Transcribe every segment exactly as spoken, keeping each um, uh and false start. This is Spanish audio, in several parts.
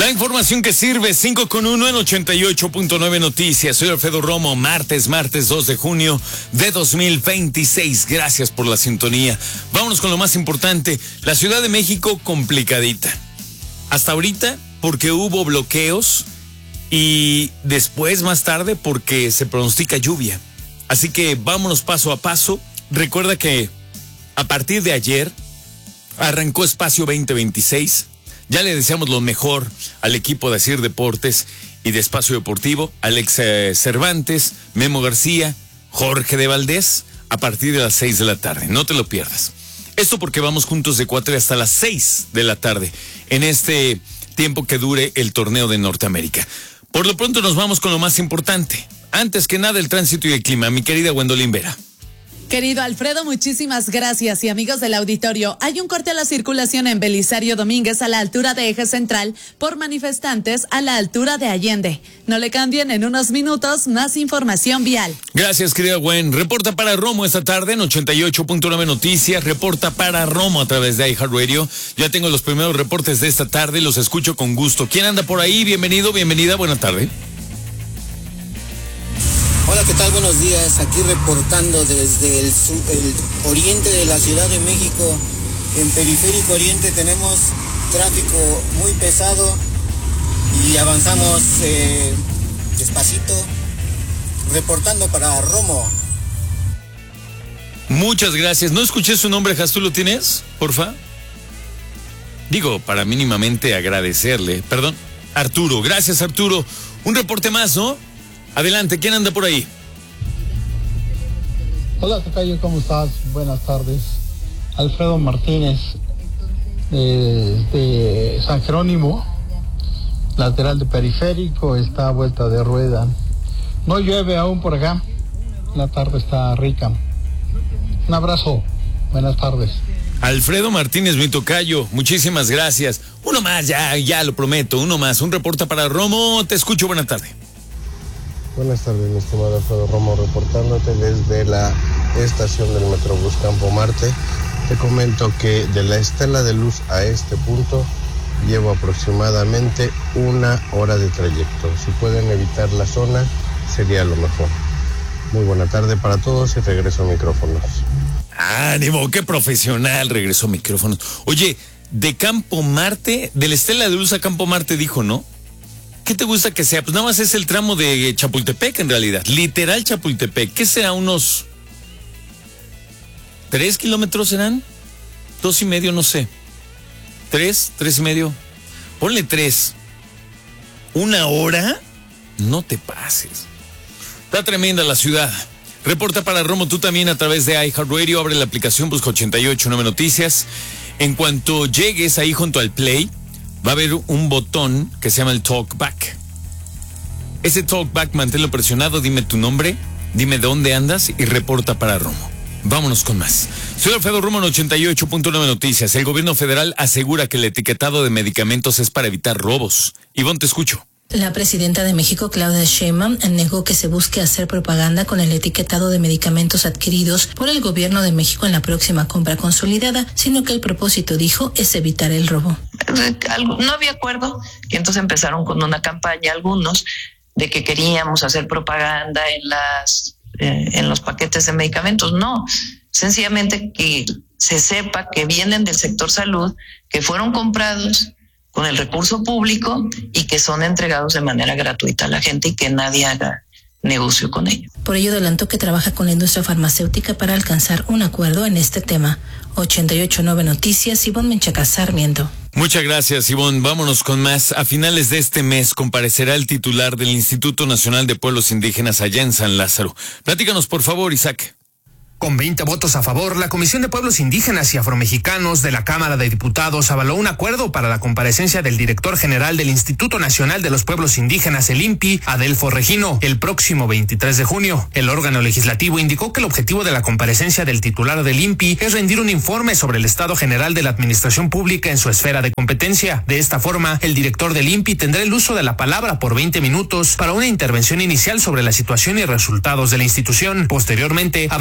La información que sirve, cinco con uno en ochenta y ocho punto nueve Noticias. Soy Alfredo Romo, martes, martes dos de junio de dos mil veintiséis. Gracias por la sintonía. Vámonos con lo más importante. La Ciudad de México complicadita. Hasta ahorita porque hubo bloqueos y después, más tarde, porque se pronostica lluvia. Así que vámonos paso a paso. Recuerda que a partir de ayer arrancó Espacio veinte veintiséis. Ya le deseamos lo mejor al equipo de Asir Deportes y de Espacio Deportivo, Alex eh, Cervantes, Memo García, Jorge de Valdés, a partir de las seis de la tarde. No te lo pierdas. Esto porque vamos juntos de cuatro hasta las seis de la tarde en este tiempo que dure el torneo de Norteamérica. Por lo pronto nos vamos con lo más importante. Antes que nada, el tránsito y el clima. Mi querida Gwendolyn Vera. Querido Alfredo, muchísimas gracias. Y amigos del auditorio, hay un corte a la circulación en Belisario Domínguez a la altura de Eje Central por manifestantes a la altura de Allende. No le cambien, en unos minutos más información vial. Gracias, querida Gwen. Reporta para Romo esta tarde en ochenta y ocho punto nueve Noticias. Reporta para Romo a través de iHeartRadio. Ya tengo los primeros reportes de esta tarde, los escucho con gusto. ¿Quién anda por ahí? Bienvenido, bienvenida, buena tarde. Hola, ¿qué tal? Buenos días. Aquí reportando desde el, sur, el oriente de la Ciudad de México. En Periférico Oriente tenemos tráfico muy pesado y avanzamos eh, despacito. Reportando para Romo. Muchas gracias. No escuché su nombre, Jas, ¿tú lo tienes? Porfa. Digo, para mínimamente agradecerle. Perdón, Arturo. Gracias, Arturo. Un reporte más, ¿no? Adelante, ¿quién anda por ahí? Hola, Tocayo, ¿cómo estás? Buenas tardes. Alfredo Martínez, de, de San Jerónimo, lateral de Periférico, está a vuelta de rueda. No llueve aún por acá, la tarde está rica. Un abrazo, buenas tardes. Alfredo Martínez, mi tocayo, muchísimas gracias. Uno más, ya, ya lo prometo, uno más. Un reporte para Romo, te escucho, buena tarde. Buenas tardes, mi estimado Alfredo Romo, reportándote desde la estación del Metrobús Campo Marte. Te comento que de la Estela de Luz a este punto llevo aproximadamente una hora de trayecto. Si pueden evitar la zona, sería lo mejor. Muy buena tarde para todos y regreso a micrófonos. Ánimo, qué profesional, regresó a micrófonos. Oye, de Campo Marte, de la Estela de Luz a Campo Marte dijo, ¿no? ¿Qué te gusta que sea? Pues nada más es el tramo de Chapultepec en realidad, literal Chapultepec. ¿Qué será? ¿Unos tres kilómetros serán? ¿Dos y medio? No sé. ¿Tres? ¿Tres y medio? Ponle tres. ¿Una hora? No te pases. Está tremenda la ciudad. Reporta para Romo tú también a través de iHeartRadio. Abre la aplicación, busca ochenta y ocho nueve Noticias. En cuanto llegues ahí junto al Play, va a haber un botón que se llama el Talkback. Ese Talkback, manténlo presionado, dime tu nombre, dime dónde andas y reporta para Romo. Vámonos con más. Soy Alfredo Romo en ochenta y ocho punto nueve Noticias. El gobierno federal asegura que el etiquetado de medicamentos es para evitar robos. Ivonne, te escucho. La presidenta de México, Claudia Sheinbaum, negó que se busque hacer propaganda con el etiquetado de medicamentos adquiridos por el gobierno de México en la próxima compra consolidada, sino que el propósito, dijo, es evitar el robo. No había acuerdo y entonces empezaron con una campaña algunos de que queríamos hacer propaganda en las eh, en los paquetes de medicamentos. No, sencillamente que se sepa que vienen del sector salud, que fueron comprados con el recurso público y que son entregados de manera gratuita a la gente y que nadie haga negocio con ello. Por ello adelantó que trabaja con la industria farmacéutica para alcanzar un acuerdo en este tema. ochenta y ocho punto nueve Noticias, Ivonne Menchaca Sarmiento. Muchas gracias, Ivonne. Vámonos con más. A finales de este mes comparecerá el titular del Instituto Nacional de Pueblos Indígenas allá en San Lázaro. Platícanos, por favor, Isaac. Con veinte votos a favor, la Comisión de Pueblos Indígenas y Afromexicanos de la Cámara de Diputados avaló un acuerdo para la comparecencia del director general del Instituto Nacional de los Pueblos Indígenas, el I N P I, Adelfo Regino, el próximo veintitrés de junio. El órgano legislativo indicó que el objetivo de la comparecencia del titular del I N P I es rendir un informe sobre el estado general de la administración pública en su esfera de competencia. De esta forma, el director del I N P I tendrá el uso de la palabra por veinte minutos para una intervención inicial sobre la situación y resultados de la institución. Posteriormente, habrá dos rondas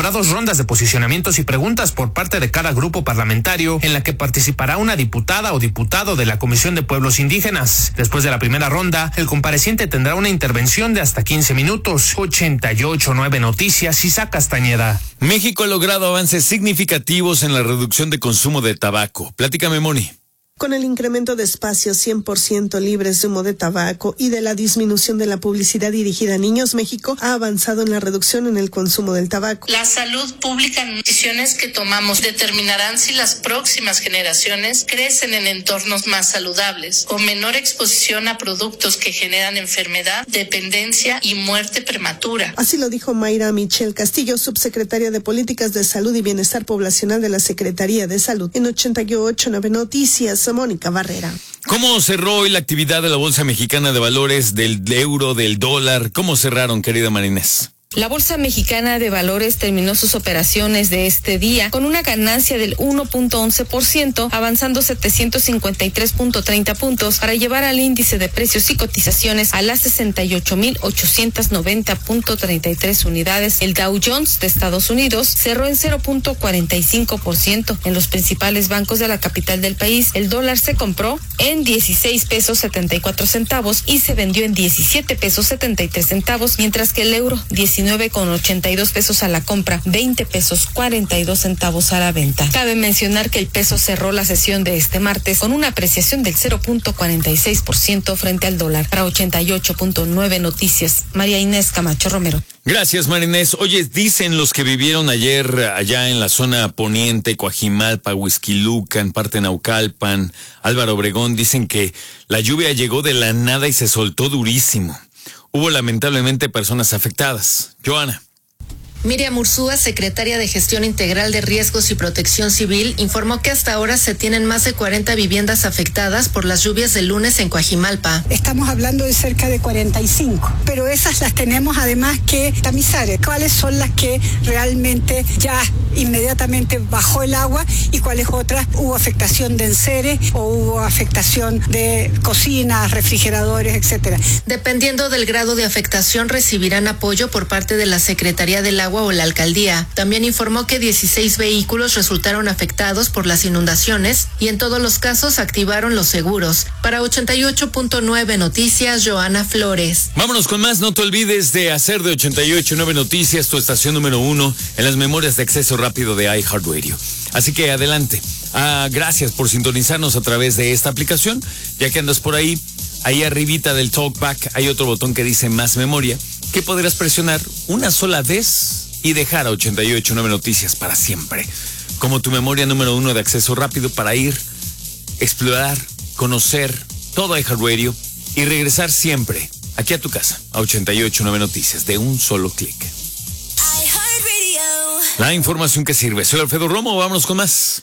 rondas de posicionamientos y preguntas por parte de cada grupo parlamentario, en la que participará una diputada o diputado de la Comisión de Pueblos Indígenas. Después de la primera ronda, el compareciente tendrá una intervención de hasta quince minutos. ochenta y ocho punto nueve Noticias, Isaac Castañeda. México ha logrado avances significativos en la reducción de consumo de tabaco. Platícame, Moni. Con el incremento de espacios cien por ciento libres de humo de tabaco y de la disminución de la publicidad dirigida a niños, México ha avanzado en la reducción en el consumo del tabaco. La salud pública, decisiones que tomamos determinarán si las próximas generaciones crecen en entornos más saludables, con menor exposición a productos que generan enfermedad, dependencia y muerte prematura. Así lo dijo Mayra Michelle Castillo, subsecretaria de Políticas de Salud y Bienestar Poblacional de la Secretaría de Salud. En ochenta y ocho punto nueve Noticias, Mónica Barrera. ¿Cómo cerró hoy la actividad de la Bolsa Mexicana de Valores, del euro, del dólar? ¿Cómo cerraron, querida Marinés? La Bolsa Mexicana de Valores terminó sus operaciones de este día con una ganancia del uno punto once por ciento, avanzando setecientos cincuenta y tres punto treinta puntos para llevar al índice de precios y cotizaciones a las sesenta y ocho mil ochocientos noventa punto treinta y tres unidades. El Dow Jones de Estados Unidos cerró en cero punto cuarenta y cinco por ciento. En los principales bancos de la capital del país, el dólar se compró en dieciséis pesos setenta y cuatro centavos y se vendió en diecisiete pesos setenta y tres centavos, mientras que el euro diecinueve con ochenta y dos pesos a la compra, veinte pesos cuarenta y dos centavos a la venta. Cabe mencionar que el peso cerró la sesión de este martes con una apreciación del cero punto cuarenta y seis por ciento frente al dólar. Para ochenta y ocho punto nueve Noticias, María Inés Camacho Romero. Gracias, Marinés. Oye, dicen los que vivieron ayer allá en la zona poniente, Coajimalpa, Huixquilucan, parte de Naucalpan, Álvaro Obregón, dicen que la lluvia llegó de la nada y se soltó durísimo. Hubo lamentablemente personas afectadas. Joana. Miriam Ursúa, secretaria de Gestión Integral de Riesgos y Protección Civil, informó que hasta ahora se tienen más de cuarenta viviendas afectadas por las lluvias del lunes en Coajimalpa. Estamos hablando de cerca de cuarenta y cinco, pero esas las tenemos además que tamizar. ¿Cuáles son las que realmente ya inmediatamente bajó el agua y cuáles otras hubo afectación de enseres o hubo afectación de cocinas, refrigeradores, etcétera? Dependiendo del grado de afectación, recibirán apoyo por parte de la Secretaría del Agua o la alcaldía. También informó que dieciséis vehículos resultaron afectados por las inundaciones y en todos los casos activaron los seguros. Para ochenta y ocho punto nueve Noticias, Joana Flores. Vámonos con más. No te olvides de hacer de ochenta y ocho punto nueve Noticias tu estación número uno en las memorias de acceso rápido de iHeartRadio. Así que adelante. Ah, gracias por sintonizarnos a través de esta aplicación. Ya que andas por ahí, ahí arribita del Talkback hay otro botón que dice Más Memoria, que podrás presionar una sola vez y dejar a ochenta y ocho punto nueve Noticias para siempre, como tu memoria número uno de acceso rápido para ir, explorar, conocer todo iHeartRadio y regresar siempre aquí a tu casa, a ochenta y ocho punto nueve Noticias, de un solo clic. La información que sirve. Soy Alfredo Romo, vámonos con más.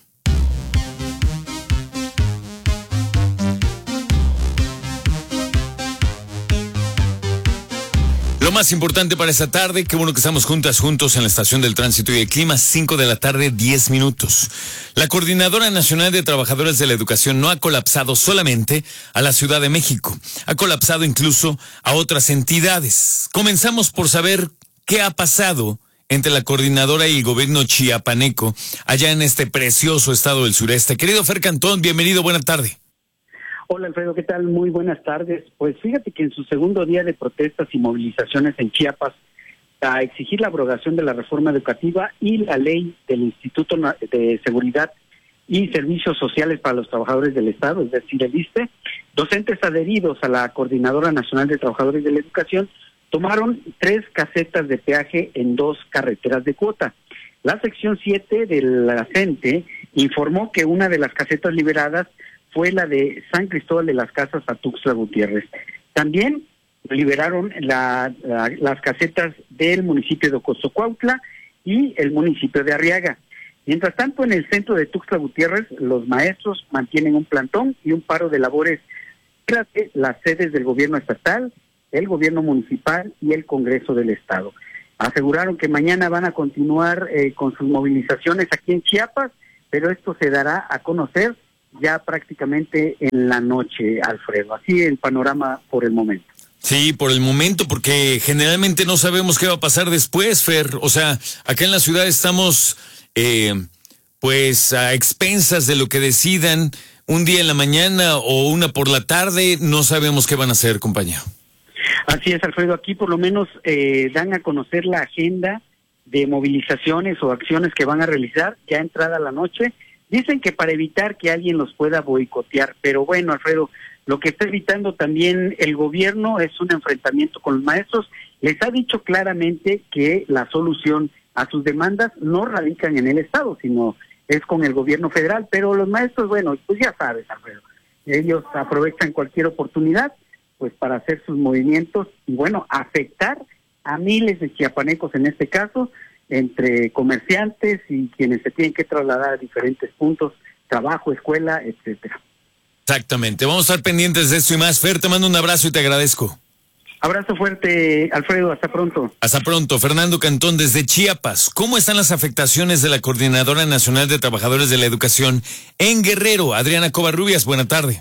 Lo más importante para esta tarde, qué bueno que estamos juntas, juntos en la estación del tránsito y el clima, cinco de la tarde, diez minutos. La Coordinadora Nacional de Trabajadores de la Educación no ha colapsado solamente a la Ciudad de México, ha colapsado incluso a otras entidades. Comenzamos por saber qué ha pasado entre la coordinadora y el gobierno chiapaneco allá en este precioso estado del sureste. Querido Fer Cantón, bienvenido, buena tarde. Hola Alfredo, ¿qué tal? Muy buenas tardes. Pues fíjate que en su segundo día de protestas y movilizaciones en Chiapas a exigir la abrogación de la reforma educativa y la ley del Instituto de Seguridad y Servicios Sociales para los Trabajadores del Estado, es decir, el I S S S T E, docentes adheridos a la Coordinadora Nacional de Trabajadores de la Educación tomaron tres casetas de peaje en dos carreteras de cuota. La sección siete de la C E N T E informó que una de las casetas liberadas fue la de San Cristóbal de las Casas a Tuxtla Gutiérrez. También liberaron la, la, las casetas del municipio de Ocosocuautla y el municipio de Arriaga. Mientras tanto, en el centro de Tuxtla Gutiérrez, los maestros mantienen un plantón y un paro de labores tras las sedes del gobierno estatal, el gobierno municipal y el Congreso del Estado. Aseguraron que mañana van a continuar eh, con sus movilizaciones aquí en Chiapas, pero esto se dará a conocer ya prácticamente en la noche, Alfredo. Así el panorama por el momento. Sí, por el momento, porque generalmente no sabemos qué va a pasar después, Fer. O sea, acá en la ciudad estamos, eh, pues, a expensas de lo que decidan un día en la mañana o una por la tarde. No sabemos qué van a hacer, compañero. Así es, Alfredo. Aquí por lo menos eh, dan a conocer la agenda de movilizaciones o acciones que van a realizar ya entrada la noche. Dicen que para evitar que alguien los pueda boicotear, pero bueno, Alfredo, lo que está evitando también el gobierno es un enfrentamiento con los maestros. Les ha dicho claramente que la solución a sus demandas no radican en el Estado, sino es con el gobierno federal, pero los maestros, bueno, pues ya sabes, Alfredo, ellos aprovechan cualquier oportunidad pues para hacer sus movimientos y bueno, afectar a miles de chiapanecos en este caso, entre comerciantes y quienes se tienen que trasladar a diferentes puntos, trabajo, escuela, etcétera. Exactamente, vamos a estar pendientes de esto y más. Fer, te mando un abrazo y te agradezco. Abrazo fuerte, Alfredo, hasta pronto. Hasta pronto, Fernando Cantón desde Chiapas. ¿Cómo están las afectaciones de la Coordinadora Nacional de Trabajadores de la Educación en Guerrero? Adriana Covarrubias, buena tarde.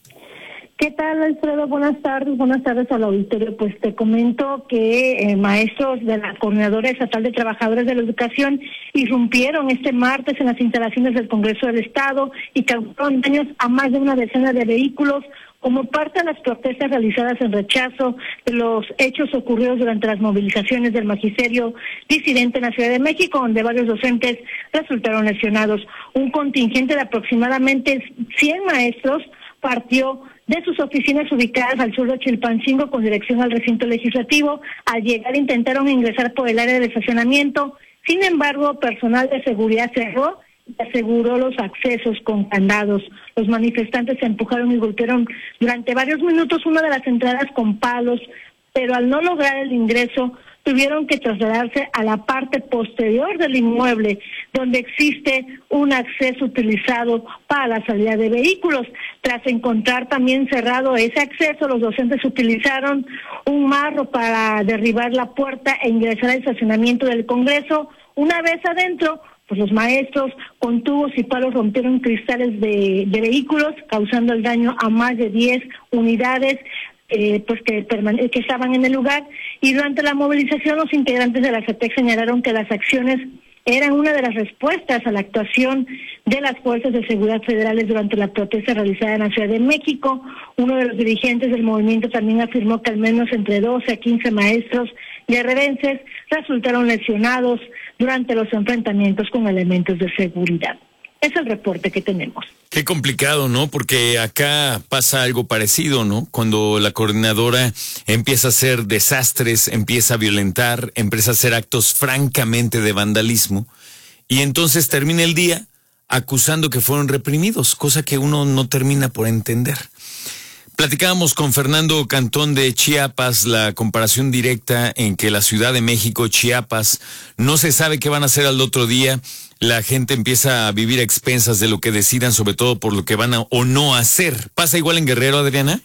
¿Qué tal, Alfredo? Buenas tardes, buenas tardes al auditorio. Pues te comento que eh, maestros de la Coordinadora Estatal de Trabajadores de la Educación irrumpieron este martes en las instalaciones del Congreso del Estado y causaron daños a más de una decena de vehículos como parte de las protestas realizadas en rechazo de los hechos ocurridos durante las movilizaciones del magisterio disidente en la Ciudad de México, donde varios docentes resultaron lesionados. Un contingente de aproximadamente cien maestros partió de sus oficinas ubicadas al sur de Chilpancingo con dirección al recinto legislativo. Al llegar intentaron ingresar por el área de estacionamiento, sin embargo, personal de seguridad cerró y aseguró los accesos con candados. Los manifestantes se empujaron y golpearon durante varios minutos una de las entradas con palos, pero al no lograr el ingreso, tuvieron que trasladarse a la parte posterior del inmueble, donde existe un acceso utilizado para la salida de vehículos. Tras encontrar también cerrado ese acceso, los docentes utilizaron un marro para derribar la puerta e ingresar al estacionamiento del Congreso. Una vez adentro, pues los maestros con tubos y palos rompieron cristales de, de vehículos, causando el daño a más de diez unidades. Eh, pues que, permane- que estaban en el lugar, y durante la movilización los integrantes de la CETEC señalaron que las acciones eran una de las respuestas a la actuación de las fuerzas de seguridad federales durante la protesta realizada en la Ciudad de México. Uno de los dirigentes del movimiento también afirmó que al menos entre doce a quince maestros guerrerenses resultaron lesionados durante los enfrentamientos con elementos de seguridad. Es el reporte que tenemos. Qué complicado, ¿no? Porque acá pasa algo parecido, ¿no? Cuando la coordinadora empieza a hacer desastres, empieza a violentar, empieza a hacer actos francamente de vandalismo, y entonces termina el día acusando que fueron reprimidos, cosa que uno no termina por entender. Platicábamos con Fernando Cantón de Chiapas, la comparación directa en que la Ciudad de México, Chiapas, no se sabe qué van a hacer al otro día. La gente empieza a vivir a expensas de lo que decidan, sobre todo por lo que van a o no hacer. ¿Pasa igual en Guerrero, Adriana?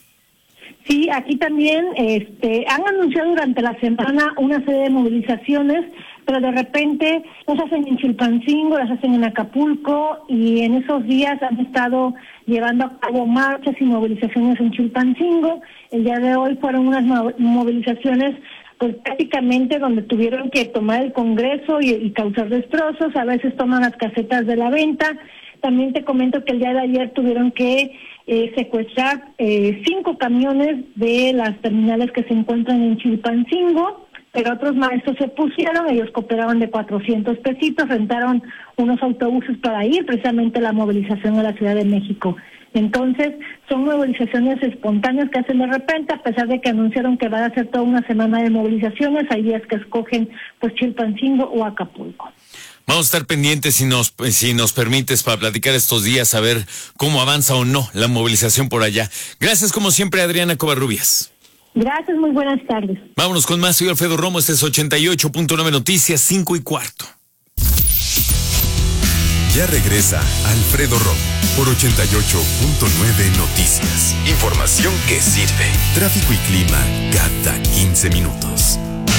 Sí, aquí también este, han anunciado durante la semana una serie de movilizaciones, pero de repente las hacen en Chilpancingo, las hacen en Acapulco, y en esos días han estado llevando a cabo marchas y movilizaciones en Chilpancingo. El día de hoy fueron unas movilizaciones pues prácticamente donde tuvieron que tomar el Congreso y, y causar destrozos. A veces toman las casetas de la venta. También te comento que el día de ayer tuvieron que eh, secuestrar eh, cinco camiones de las terminales que se encuentran en Chilpancingo, pero otros maestros se pusieron, ellos cooperaban de cuatrocientos pesitos, rentaron unos autobuses para ir precisamente a la movilización a la Ciudad de México. Entonces, son movilizaciones espontáneas que hacen de repente, a pesar de que anunciaron que van a hacer toda una semana de movilizaciones. Hay días que escogen pues Chilpancingo o Acapulco. Vamos a estar pendientes, si nos, si nos permites, para platicar estos días, a ver cómo avanza o no la movilización por allá. Gracias, como siempre, Adriana Covarrubias. Gracias, muy buenas tardes. Vámonos con más. Soy Alfredo Romo, este es ochenta y ocho punto nueve Noticias, cinco y cuarto. Ya regresa Alfredo Romo por ochenta y ocho punto nueve Noticias. Información que sirve. Tráfico y clima cada quince minutos.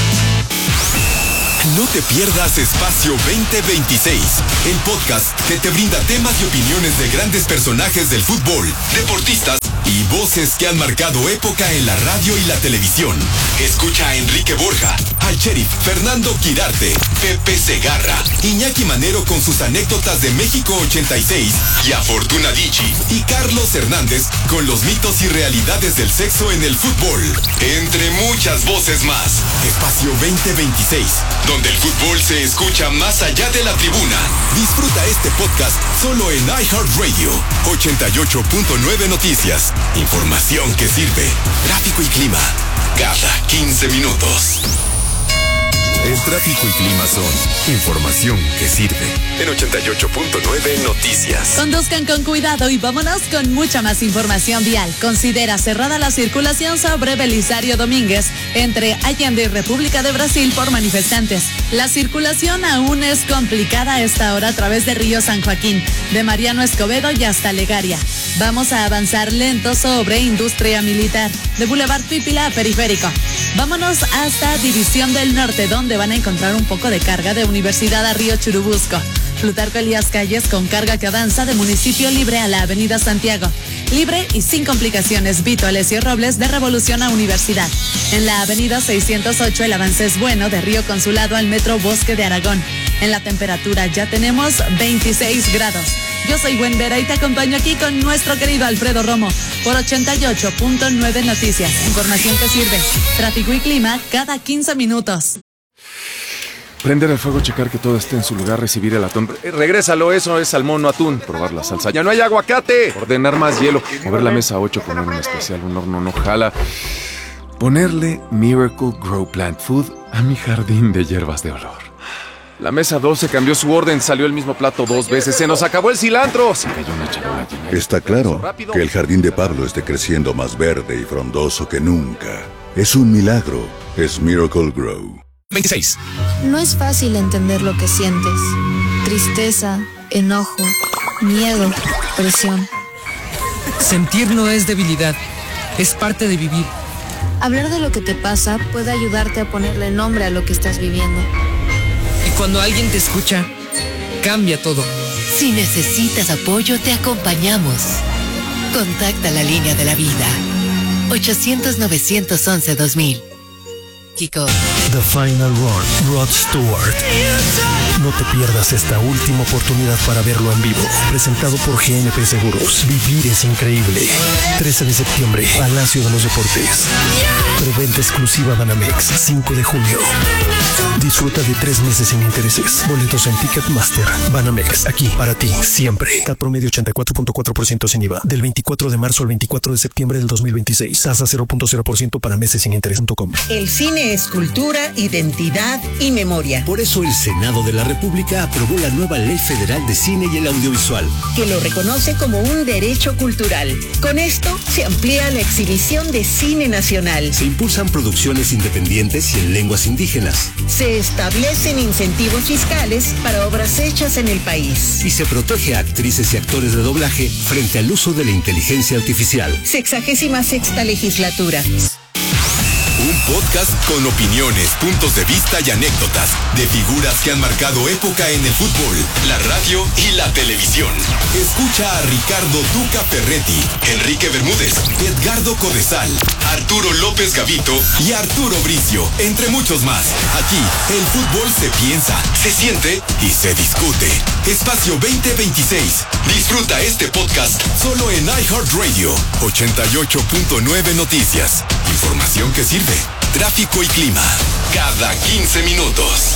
No te pierdas Espacio veinte veintiséis, el podcast que te brinda temas y opiniones de grandes personajes del fútbol, deportistas y voces que han marcado época en la radio y la televisión. Escucha a Enrique Borja, al sheriff Fernando Quirarte, Pepe Segarra, Iñaki Manero con sus anécdotas de México ochenta y seis y a Fortuna Dicci y Carlos Hernández con los mitos y realidades del sexo en el fútbol. Entre muchas voces más. Espacio veinte veintiséis, donde el fútbol se escucha más allá de la tribuna. Disfruta este podcast solo en iHeartRadio. ochenta y ocho punto nueve Noticias. Información que sirve. Tráfico y clima cada quince minutos. El tráfico y clima son información que sirve. En ochenta y ocho punto nueve Noticias. Conduzcan con cuidado y vámonos con mucha más información vial. Considera cerrada la circulación sobre Belisario Domínguez entre Allende y República de Brasil por manifestantes. La circulación aún es complicada a esta hora a través de Río San Joaquín, de Mariano Escobedo y hasta Legaria. Vamos a avanzar lento sobre Industria Militar, de Boulevard Pípila a Periférico. Vámonos hasta División del Norte, donde van a encontrar un poco de carga de Universidad a Río Churubusco. Plutarco Elías Calles con carga que avanza de Municipio Libre a la Avenida Santiago. Libre y sin complicaciones, Vito Alessio Robles de Revolución a Universidad. En la Avenida seiscientos ocho el avance es bueno de Río Consulado al Metro Bosque de Aragón. En la temperatura ya tenemos veintiséis grados. Yo soy Gwen Vera y te acompaño aquí con nuestro querido Alfredo Romo por ochenta y ocho punto nueve Noticias. Información que sirve. Tráfico y clima cada quince minutos. Prender el fuego, checar que todo esté en su lugar, recibir el atún. Eh, regrésalo, eso es salmón, no atún. Probar la salsa. ¡Ya no hay aguacate! Ordenar más hielo. Mover la mesa ocho, poner un especial, un horno no jala. Ponerle Miracle Grow Plant Food a mi jardín de hierbas de olor. La mesa doce cambió su orden, salió el mismo plato dos veces. ¡Se nos acabó el cilantro! Se cayó una charola llena. Está claro que el jardín de Pablo esté creciendo más verde y frondoso que nunca. Es un milagro. Es Miracle Grow. veintiséis. No es fácil entender lo que sientes. Tristeza, enojo, miedo, presión. Sentir no es debilidad, es parte de vivir. Hablar de lo que te pasa puede ayudarte a ponerle nombre a lo que estás viviendo. Y cuando alguien te escucha, cambia todo. Si necesitas apoyo, te acompañamos. Contacta la línea de la vida. ochocientos, novecientos once, dos mil. Kiko. The Final Run, Rod Stewart. No te pierdas esta última oportunidad para verlo en vivo. Presentado por G N P Seguros. Vivir es increíble. trece de septiembre, Palacio de los Deportes. Preventa exclusiva Banamex, cinco de junio. Disfruta de tres meses sin intereses. Boletos en Ticketmaster. Banamex, aquí para ti, siempre. Cat promedio ochenta y cuatro punto cuatro por ciento sin I V A. Del veinticuatro de marzo al veinticuatro de septiembre del dos mil veintiséis. Tasa cero punto cero por ciento para meses sin interés punto com. El cine es cultura, identidad y memoria. Por eso el Senado de la República aprobó la nueva Ley Federal de Cine y el Audiovisual, que lo reconoce como un derecho cultural. Con esto se amplía la exhibición de cine nacional. Se impulsan producciones independientes y en lenguas indígenas. Se establecen incentivos fiscales para obras hechas en el país. Y se protege a actrices y actores de doblaje frente al uso de la inteligencia artificial. Sexagésima sexta legislatura. Un podcast con opiniones, puntos de vista y anécdotas de figuras que han marcado época en el fútbol, la radio y la televisión. Escucha a Ricardo Duca Ferretti, Enrique Bermúdez, Edgardo Codesal, Arturo López Gavito y Arturo Bricio, entre muchos más. Aquí, el fútbol se piensa, se siente y se discute. Espacio veinte veintiséis. Disfruta este podcast solo en iHeartRadio. ochenta y ocho punto nueve Noticias. Información que sirve. Tráfico y clima cada quince minutos.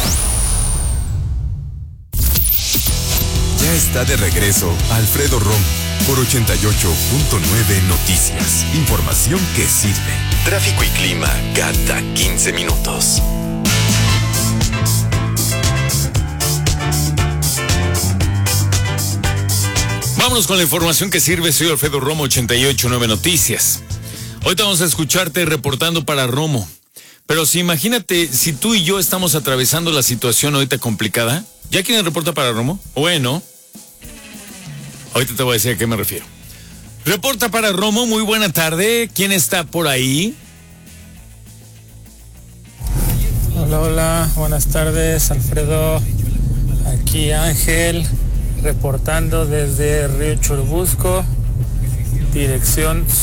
Ya está de regreso Alfredo Romo por ochenta y ocho punto nueve Noticias. Información que sirve. Tráfico y clima cada quince minutos. Vámonos con la información que sirve. Soy Alfredo Romo, ochenta y ocho punto nueve Noticias. Ahorita vamos a escucharte reportando para Romo. Pero si imagínate, si tú y yo estamos atravesando la situación ahorita complicada, ¿ya quién reporta para Romo? Bueno, ahorita te voy a decir a qué me refiero. Reporta para Romo, muy buena tarde. ¿Quién está por ahí? Hola, hola, buenas tardes, Alfredo. Aquí Ángel, reportando desde Río Churubusco, dirección